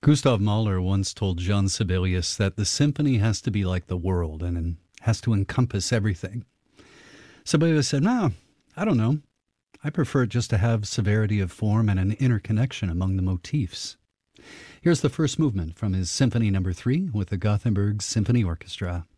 Gustav Mahler once told Jean Sibelius that the symphony has to be like the world and has to encompass everything. Sibelius said, "No, I don't know. I prefer it just to have severity of form and an interconnection among the motifs." Here's the first movement from his Symphony No. 3 with the Gothenburg Symphony Orchestra.